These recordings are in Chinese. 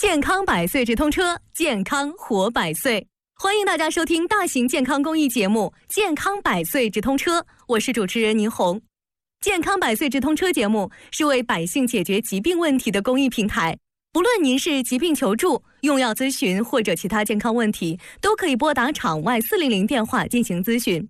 健康百岁直通车，健康活百岁。欢迎大家收听大型健康公益节目《健康百岁直通车》，我是主持人倪红。健康百岁直通车节目是为百姓解决疾病问题的公益平台，不论您是疾病求助、用药咨询或者其他健康问题，都可以拨打场外400电话进行咨询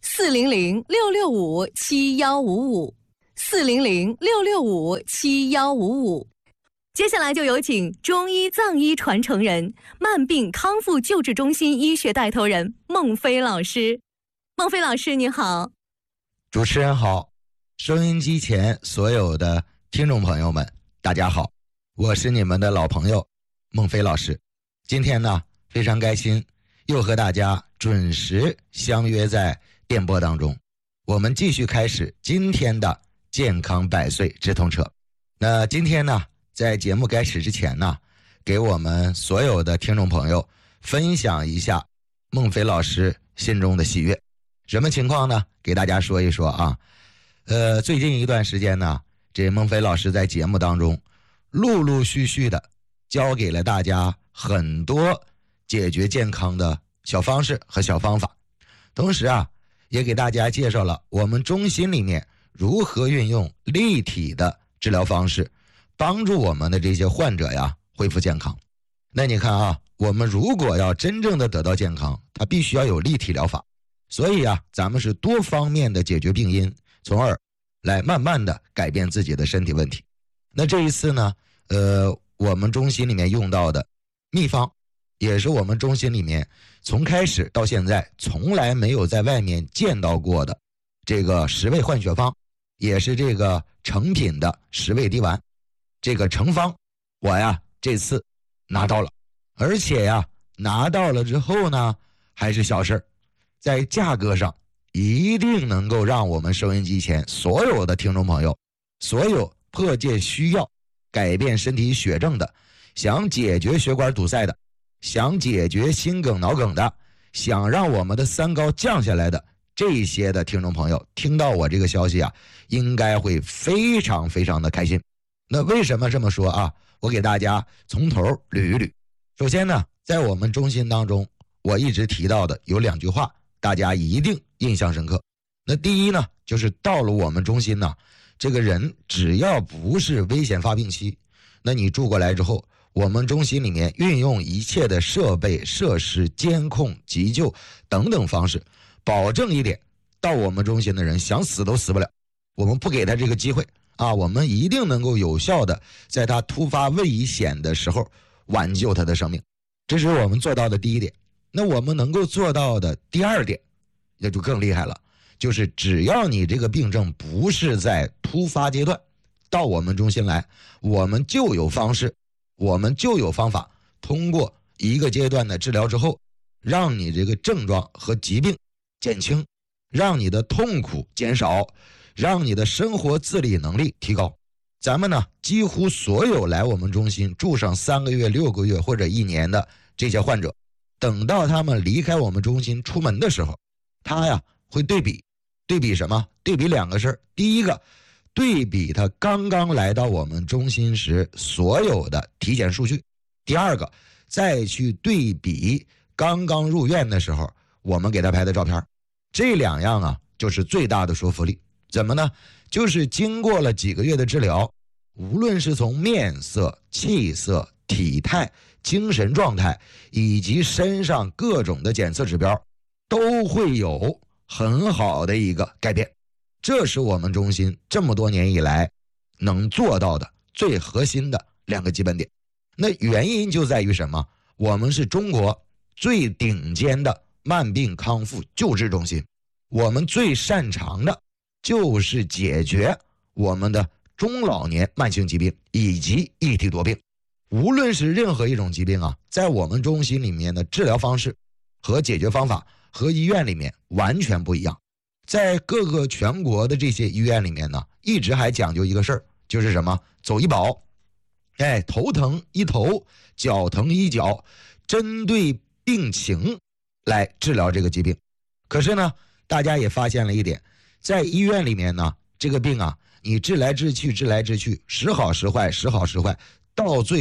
，400-665-7155，400-665-7155。接下来就有请中医藏医传承人、慢病康复救治中心医学带头人孟飞老师。孟飞老师，你好。 主持人好，收音机前所有的听众朋友们，大家好，我是你们的老朋友孟飞老师。今天呢，非常开心，又和大家准时相约在电波当中，我们继续开始今天的健康百岁直通车。那今天呢，在节目开始之前呢，给我们所有的听众朋友分享一下孟飞老师心中的喜悦。什么情况呢？给大家说一说啊。最近一段时间呢，这孟飞老师在节目当中陆陆续续的教给了大家很多解决健康的小方式和小方法，同时啊，也给大家介绍了我们中心里面如何运用立体的治疗方式，帮助我们的这些患者呀恢复健康。那你看啊，我们如果要真正的得到健康，它必须要有立体疗法。所以啊，咱们是多方面的解决病因，从而来慢慢的改变自己的身体问题。那这一次呢，我们中心里面用到的秘方，也是我们中心里面从开始到现在从来没有在外面见到过的这个10味换血方，也是这个成品的10味滴丸。这个成方我呀这次拿到了，而且呀拿到了之后呢，还是小事儿，在价格上一定能够让我们收音机前所有的听众朋友，所有迫切需要改变身体血症的，想解决血管堵塞的，想解决心梗脑梗的，想让我们的三高降下来的，这些的听众朋友听到我这个消息啊，应该会非常非常的开心。那为什么这么说啊？我给大家从头捋一捋。首先呢，在我们中心当中，我一直提到的有2句话，大家一定印象深刻。那第一呢，就是到了我们中心呢，这个人只要不是危险发病期，那你住过来之后，我们中心里面运用一切的设备设施、监控、急救等等方式，保证一点，到我们中心的人想死都死不了，我们不给他这个机会啊，我们一定能够有效的在他突发危险的时候挽救他的生命。这是我们做到的第一点。那我们能够做到的第二点也就更厉害了，就是只要你这个病症不是在突发阶段，到我们中心来，我们就有方式，我们就有方法，通过一个阶段的治疗之后，让你这个症状和疾病减轻，让你的痛苦减少，让你的生活自理能力提高。咱们呢，几乎所有来我们中心住上3个月、6个月或者1年的这些患者，等到他们离开我们中心出门的时候，他呀会对比什么？对比2个事儿。第一个，对比他刚刚来到我们中心时所有的体检数据；第二个，再去对比刚刚入院的时候我们给他拍的照片。这2样啊，就是最大的说服力。怎么呢？就是经过了几个月的治疗，无论是从面色、气色、体态、精神状态以及身上各种的检测指标，都会有很好的一个改变。这是我们中心这么多年以来能做到的最核心的2个基本点。那原因就在于什么？我们是中国最顶尖的慢病康复救治中心，我们最擅长的就是解决我们的中老年慢性疾病以及一体多病。无论是任何一种疾病啊，在我们中心里面的治疗方式和解决方法和医院里面完全不一样。在各个全国的这些医院里面呢，一直还讲究一个事儿，就是什么？走医保。头疼医头，脚疼医脚，针对病情来治疗这个疾病。可是呢，大家也发现了一点，在医院里面呢，这个病啊，你治来治去，时好时坏，到最后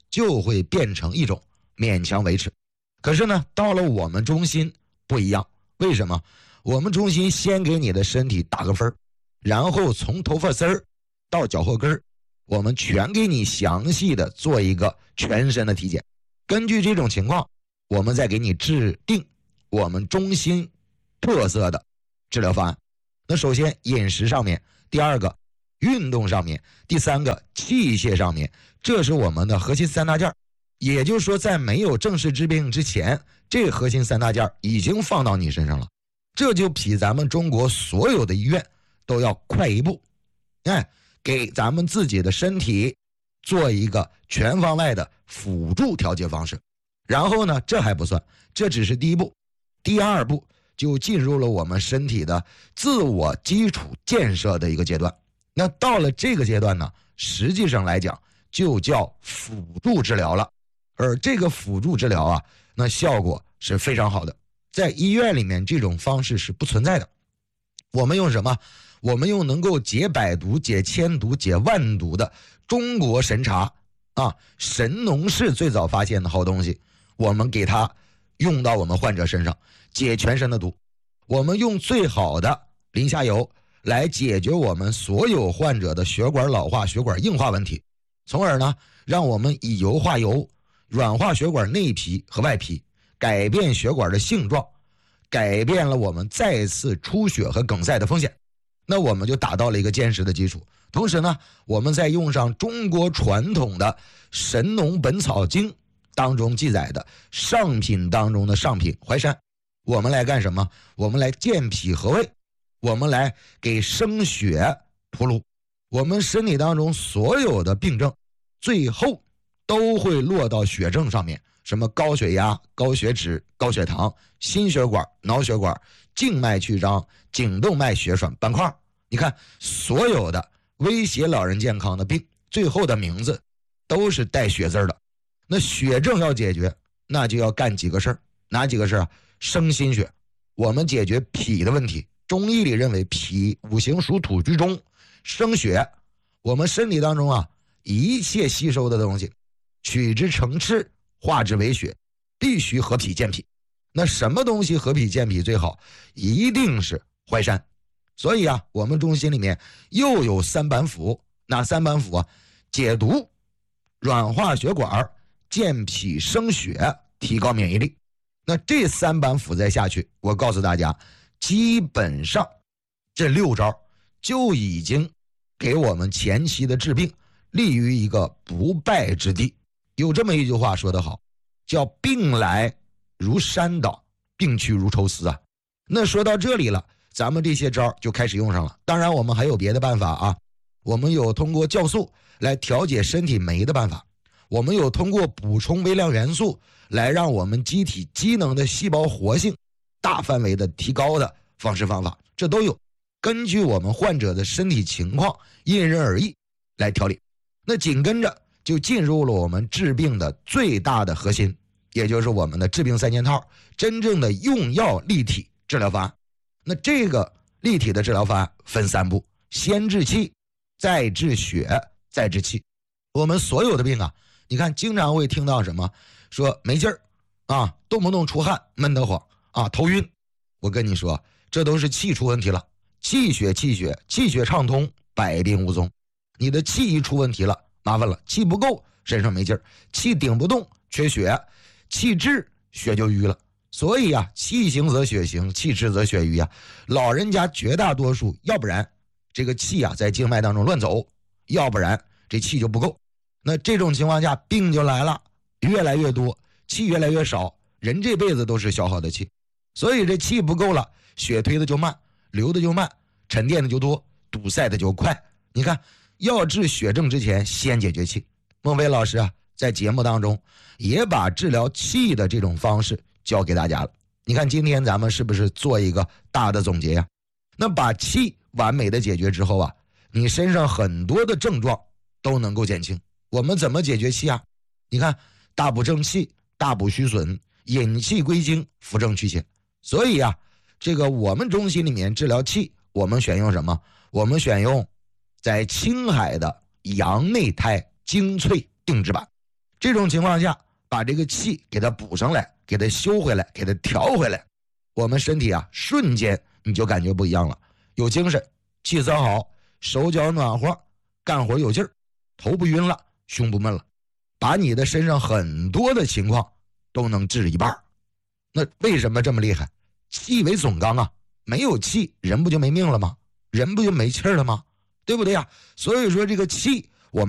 就会变成一种勉强维持。可是呢，到了我们中心不一样，为什么？我们中心先给你的身体打个分，然后从头发丝儿到脚后跟儿，我们全给你详细的做一个全身的体检。根据这种情况，我们再给你制定我们中心特色的治疗方案。那首先饮食上面，第二个运动上面，第三个器械上面，这是我们的核心3大件。也就是说，在没有正式治病之前，这核心3大件已经放到你身上了，这就比咱们中国所有的医院都要快一步。给咱们自己的身体做一个全方位的辅助调节方式。然后呢，这还不算，这只是第一步。第二步就进入了我们身体的自我基础建设的一个阶段。那到了这个阶段呢，实际上来讲就叫辅助治疗了。而这个辅助治疗啊，那效果是非常好的，在医院里面这种方式是不存在的。我们用什么？我们用能够解百毒、解千毒、解万毒的中国神茶啊，神农氏最早发现的好东西，我们给它用到我们患者身上，解全身的毒。我们用最好的磷虾油来解决我们所有患者的血管老化、血管硬化问题，从而呢，让我们以油化油，软化血管内皮和外皮，改变血管的性状，改变了我们再次出血和梗塞的风险。那我们就达到了一个坚实的基础。同时呢，我们再用上中国传统的《神农本草经》当中记载的上品当中的上品淮山，我们来干什么？我们来健脾和胃，我们来给生血铺路。我们身体当中所有的病症最后都会落到血症上面，什么高血压、高血脂、高血糖、心血管、脑血管、静脉曲张、颈动脉血栓斑块。你看，所有的威胁老人健康的病，最后的名字都是带血字的。那血症要解决，那就要干几个事儿。哪几个事儿啊？生心血，我们解决脾的问题。中医里认为脾五行属土居中，生血，我们身体当中啊，一切吸收的东西，取之成赤，化之为血，必须和脾健脾。那什么东西和脾健脾最好？一定是淮山。所以啊，我们中心里面又有3板斧。哪3板斧啊？解毒、软化血管、健脾生血，提高免疫力。那这3板斧再下去，我告诉大家，基本上这6招就已经给我们前期的治病立于一个不败之地。有这么一句话说得好，叫病来如山倒，病去如抽丝啊。那说到这里了，咱们这些招就开始用上了。当然我们还有别的办法啊，我们有通过酵素来调节身体酶的办法，我们有通过补充微量元素来让我们机体机能的细胞活性大范围的提高的方式方法，这都有。根据我们患者的身体情况因人而异来调理。那紧跟着就进入了我们治病的最大的核心，也就是我们的治病3件套，真正的用药立体治疗方案。那这个立体的治疗方案分3步，先治气，再治血，再治气。我们所有的病啊，你看经常会听到什么说没劲儿啊，动不动出汗，闷得慌啊，头晕。我跟你说，这都是气出问题了。气血畅通，百病无踪。你的气一出问题了，麻烦了，气不够，身上没劲儿；气顶不动，缺血；气滞，血就瘀了。所以啊，气行则血行，气滞则血瘀啊。老人家绝大多数，要不然这个气啊在静脉当中乱走，要不然这气就不够。那这种情况下，病就来了，越来越多，气越来越少。人这辈子都是消耗的气，所以这气不够了，血推的就慢，流的就慢，沉淀的就多，堵塞的就快。你看，要治血症之前，先解决气。孟非老师啊，在节目当中也把治疗气的这种方式教给大家了。你看今天咱们是不是做一个大的总结呀？那把气完美的解决之后啊，你身上很多的症状都能够减轻。我们怎么解决气啊？你看，大补正气，大补虚损，引气归经，扶正祛邪。所以啊，这个我们中心里面治疗气，我们选用什么？我们选用在青海的羊内胎精粹定制版。 这种情况下，把这个气给它补上来，给它修回来，给它调回来，我们身体啊，瞬间你就感觉不一样了，有精神，气色好，手脚暖和，干活有劲儿，头不晕了，胸不闷了，把你的身上很多的情况都能治一半。那为什么这么厉害？气为总纲啊，没有气人不就没命了吗？人不就没气儿了吗？对不对呀？所以说这个气